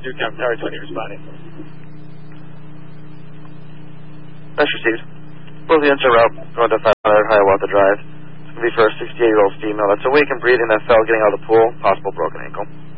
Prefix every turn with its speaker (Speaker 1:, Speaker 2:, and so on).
Speaker 1: Newtown Tower 20 responding.
Speaker 2: That's received. Both units are route going to 500 Hiawatha Drive. It's going to be for a 68-year-old female that's awake and breathing that fell getting out of the pool. Possible broken ankle.